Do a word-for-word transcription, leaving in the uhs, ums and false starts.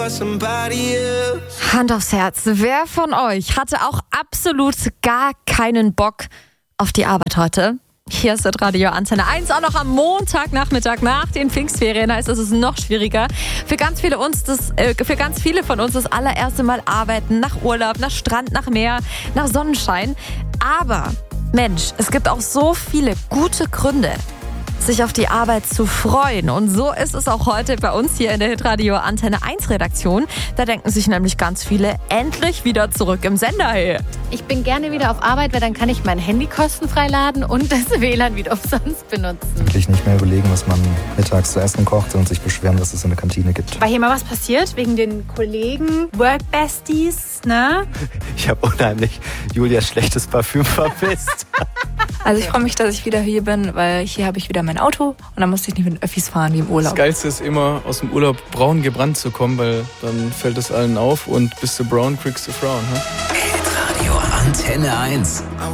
Hand aufs Herz, wer von euch hatte auch absolut gar keinen Bock auf die Arbeit heute? Hier ist das Radio Antenne eins, auch noch am Montagnachmittag nach den Pfingstferien, heißt es ist noch schwieriger. Für ganz viele uns das, äh, für ganz viele von uns das allererste Mal arbeiten, nach Urlaub, nach Strand, nach Meer, nach Sonnenschein. Aber Mensch, es gibt auch so viele gute Gründe, sich auf die Arbeit zu freuen. Und so ist es auch heute bei uns hier in der Hitradio Antenne eins Redaktion. Da denken sich nämlich ganz viele, endlich wieder zurück im Sender. Hey. Ich bin gerne wieder auf Arbeit, weil dann kann ich mein Handy kostenfrei laden und das W L A N wieder umsonst benutzen. Wirklich nicht mehr überlegen, was man mittags zu essen kocht und sich beschweren, was es in der Kantine gibt. War hier mal was passiert wegen den Kollegen, Work Besties, ne? Ich habe unheimlich Julias schlechtes Parfüm vermisst. Also ich freue mich, dass ich wieder hier bin, weil hier habe ich wieder mein Auto und dann musste ich nicht mit den Öffis fahren wie im Urlaub. Das Geilste ist immer, aus dem Urlaub braun gebrannt zu kommen, weil dann fällt es allen auf und bist du brown, kriegst du Frauen. Hm? Radio Antenne eins.